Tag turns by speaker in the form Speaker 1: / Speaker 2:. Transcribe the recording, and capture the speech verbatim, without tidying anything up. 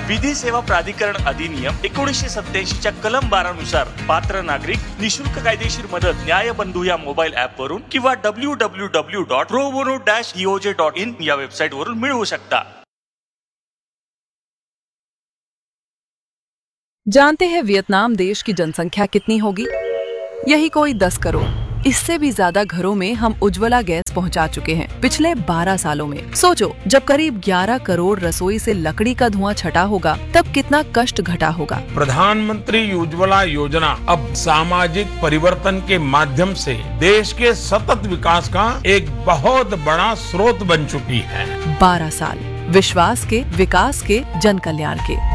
Speaker 1: विधी सेवा प्राधिकरण अधिनियम एकोणीसशे सत्याऐंशीच्या कलम बारा नुसार पात्र नागरिक निशुल्क कायदेशीर मदत न्याय बंधू या मोबाईल ऍप वरून किंवा W W W dot pro bono dash E O J dot in या वेबसाईट वरून मिळवू शकता।
Speaker 2: जानते हैं वियतनाम देश की जनसंख्या कितनी होगी? यही कोई दस करोड़। इससे भी ज्यादा घरों में हम उज्ज्वला गैस पहुंचा चुके हैं पिछले बारह सालों में। सोचो, जब करीब ग्यारह करोड़ रसोई से लकड़ी का धुआं छटा होगा तब कितना कष्ट घटा होगा।
Speaker 3: प्रधानमंत्री उज्ज्वला योजना अब सामाजिक परिवर्तन के माध्यम से देश के सतत विकास का एक बहुत बड़ा स्रोत बन चुकी है।
Speaker 2: बारह साल विश्वास के, विकास के, जन कल्याण के।